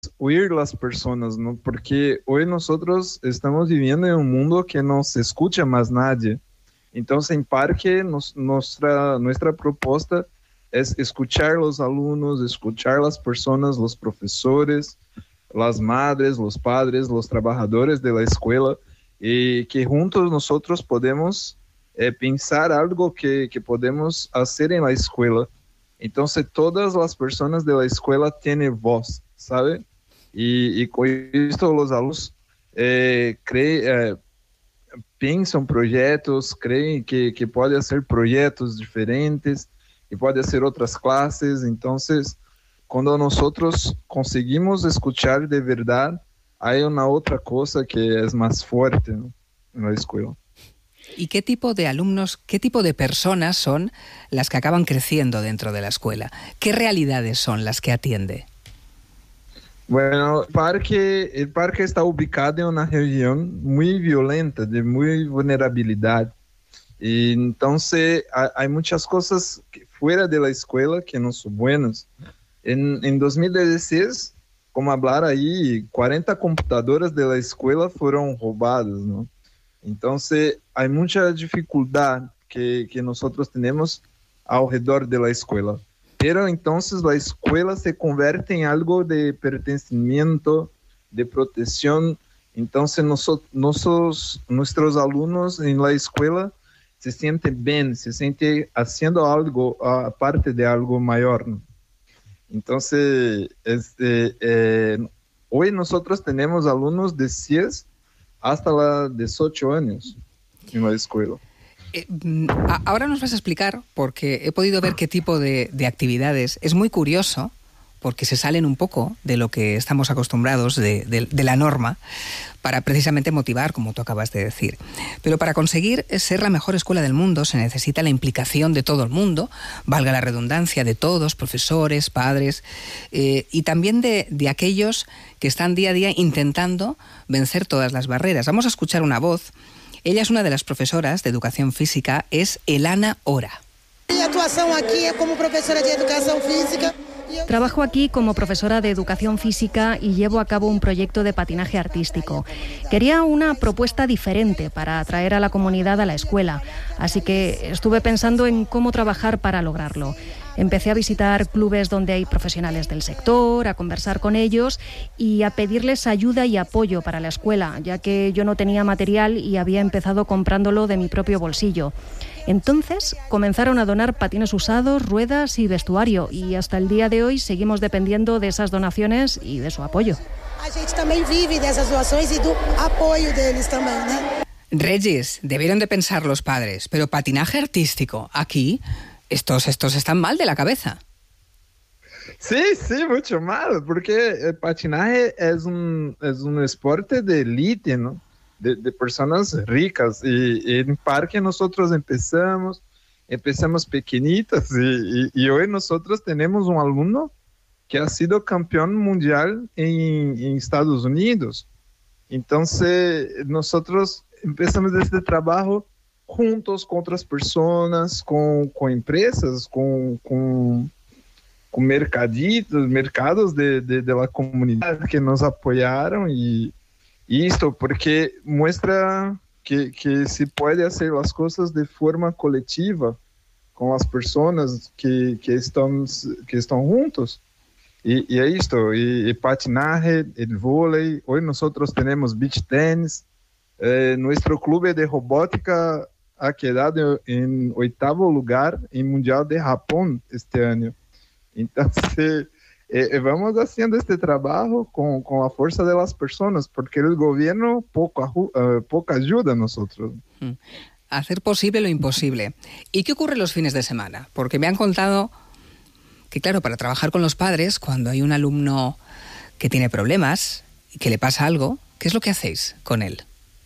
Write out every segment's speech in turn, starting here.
oír las personas, ¿no? Porque hoy nosotros estamos viviendo en un mundo que no se escucha más nadie. Entonces, en Parque, nuestra propuesta es escuchar los alumnos, escuchar las personas, los profesores, las madres, los padres, los trabajadores de la escuela, y que juntos nosotros podemos pensar algo que podemos hacer en la escuela. Entonces, todas las personas de la escuela tienen voz, ¿sabe? Y con esto los alumnos pensam projetos, creem que pode hacer projetos diferentes e pode hacer outras classes. Então, quando nós conseguimos escuchar de verdade, há uma outra coisa que é mais forte, ¿no?, na escola. ¿Y qué tipo de alumnos, qué tipo de personas son las que acaban creciendo dentro de la escuela? ¿Qué realidades son las que atiende? Bueno, el parque está ubicado en una región muy violenta, de muy vulnerabilidad. Y entonces hay muchas cosas fuera de la escuela que no son buenas. En 2016, como hablar ahí, 40 computadoras de la escuela fueron robadas, ¿no? Entonces hay mucha dificultad que nosotros tenemos alrededor de la escuela. Pero entonces la escuela se convierte en algo de pertenecimiento, de protección. Entonces nuestros alumnos en la escuela se sienten bien, se sienten haciendo algo, aparte de algo mayor, ¿no? Entonces, hoy nosotros tenemos alumnos de 6 hasta los 18 años en la escuela. Ahora nos vas a explicar, porque he podido ver qué tipo de actividades. Es muy curioso, porque se salen un poco de lo que estamos acostumbrados, de la norma, para precisamente motivar, como tú acabas de decir. Pero para conseguir ser la mejor escuela del mundo se necesita la implicación de todo el mundo, valga la redundancia, de todos, profesores, padres, y también de aquellos que están día a día intentando vencer todas las barreras. Vamos a escuchar una voz. Ella es una de las profesoras de educación física, es Elana Ora. Mi actuación aquí es como profesora de educación física. Trabajo aquí como profesora de educación física y llevo a cabo un proyecto de patinaje artístico. Quería una propuesta diferente para atraer a la comunidad a la escuela, así que estuve pensando en cómo trabajar para lograrlo. Empecé a visitar clubes donde hay profesionales del sector, a conversar con ellos y a pedirles ayuda y apoyo para la escuela, ya que yo no tenía material y había empezado comprándolo de mi propio bolsillo. Entonces comenzaron a donar patines usados, ruedas y vestuario, y hasta el día de hoy seguimos dependiendo de esas donaciones y de su apoyo. A gente también vive de esas donaciones y del apoyo de ellos también, ¿no? Regis, debieron de pensar los padres, pero patinaje artístico, aquí, estos están mal de la cabeza. Sí, mucho mal, porque el patinaje es un deporte de élite, ¿no? De personas ricas. Y en Parque nosotros empezamos pequeñitos y hoy nosotros tenemos un alumno que ha sido campeón mundial en Estados Unidos. Entonces nosotros empezamos este trabajo juntos con otras personas, con empresas, con mercados de la comunidad que nos apoyaron y esto porque muestra que se puede hacer las cosas de forma colectiva con las personas que están juntos. Y esto, y patinaje, el vóley, hoy nosotros tenemos beach tennis, nuestro club de robótica ha quedado en 8º lugar en Mundial de Japón este año. Entonces, vamos haciendo este trabajo con la fuerza de las personas, porque el gobierno poco ayuda a nosotros. Hacer posible lo imposible. ¿Y qué ocurre los fines de semana? Porque me han contado que, claro, para trabajar con los padres, cuando hay un alumno que tiene problemas y que le pasa algo, ¿qué es lo que hacéis con él?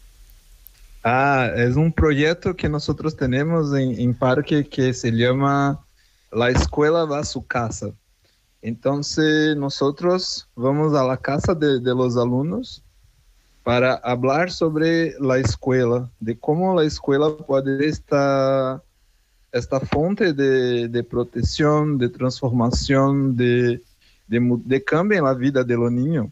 Es un proyecto que nosotros tenemos en Parque que se llama La Escuela va a su casa. Entonces nosotros vamos a la casa de los alumnos para hablar sobre la escuela, de cómo la escuela puede estar esta fuente de protección, de transformación, de cambio en la vida de los niños.